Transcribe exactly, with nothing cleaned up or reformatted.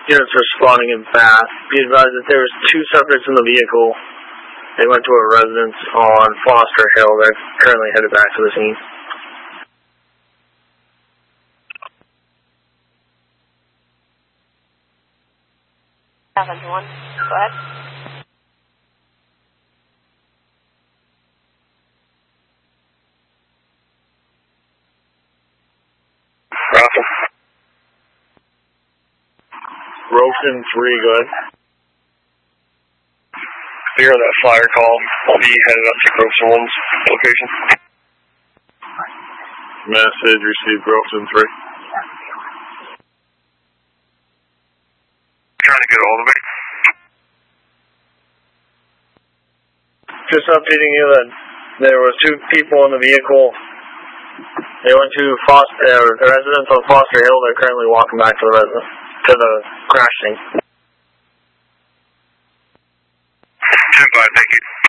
units responding in Bath. Be advised that there was two subjects in the vehicle. They went to a residence on Foster Hill. They're currently headed back to the scene. seven one, go ahead. Russell. Rosen three, go ahead. Clear that fire call. I'll be headed up to Rosen one's location. Message received, Rosen three. Trying to get all of me. Just updating you that there were two people in the vehicle. They went to Foster, uh, the residence on Foster Hill. They're currently walking back to the residence, to the crash scene. ten five, thank you.